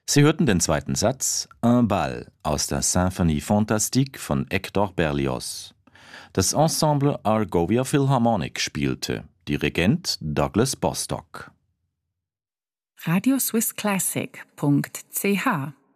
Sie hörten den zweiten Satz Un bal aus der Symphonie Fantastique von Hector Berlioz. Das Ensemble Argovia Philharmonic spielte, Dirigent Douglas Bostock. radioswissclassic.ch